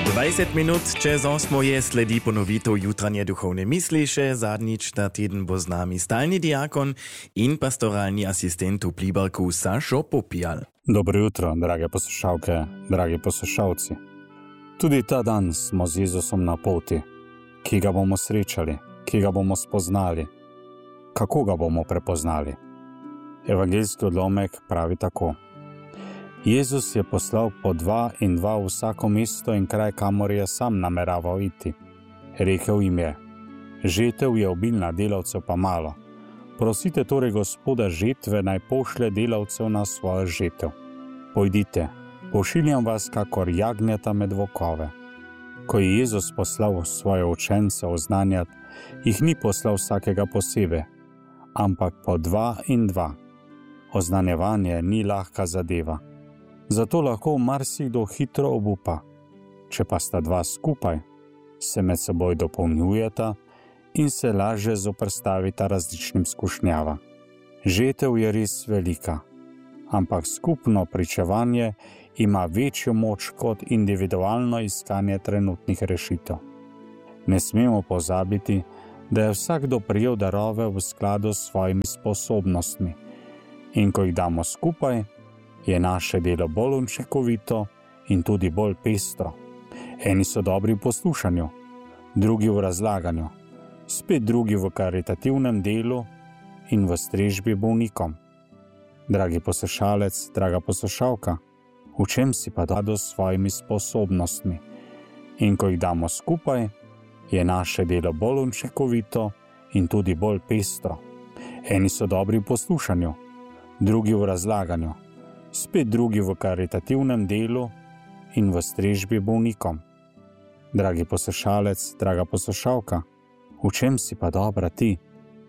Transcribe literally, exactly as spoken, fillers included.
dvajset minut čez osmo je sledi ponovitev jutranje duhovne misli, še zadnjič ta teden bo z nami stalni diakon in pastoralni asistent v Pliberku Sašo Popijal. Dobro jutro, drage poslušalke, dragi poslušalci. Tudi ta dan smo z Jezusom na poti, ki ga bomo srečali, ki ga bomo spoznali. Kako ga bomo prepoznali? Evangeljski odlomek pravi tako. Jezus je poslal po dva in dva v vsako mesto in kraj, kamor je sam nameraval iti. Rekel jim je, žetev je obilna, delavcev pa malo. Prosite torej Gospoda žetve, naj pošlje delavcev na svojo žetev. Pojdite, pošiljam vas kakor jagnjeta med volkove. Ko je Jezus poslal svoje učence oznanjati, jih ni poslal vsakega posebej, ampak po dva in dva. Oznanjevanje ni lahka zadeva. Zato lahko marsikdo hitro obupa. Če pa sta dva skupaj, se med seboj dopolnjujeta in se lažje zoperstavita različnim skušnjavam. Žetev je res velika, ampak skupno pričevanje ima večjo moč kot individualno iskanje trenutnih rešitev. Ne smemo pozabiti, da je vsakdo prejel darove v skladu s svojimi sposobnostmi in ko jih damo skupaj, je naše delo bolj učinkovito in tudi bolj pestro. Eni so dobri v poslušanju, drugi v razlaganju, spet drugi v karitativnem delu in v strežbi bolnikom. Dragi poslušalec, draga poslušalka, v čem si pa dado s svojimi sposobnostmi? In ko jih damo skupaj, je naše delo bolj učinkovito in tudi bolj pestro. Eni so dobri v poslušanju, drugi v razlaganju, spet drugi v karitativnem delu in v strežbi bolnikom. Dragi poslušalec, draga poslušalka, v čem si pa dobra ti?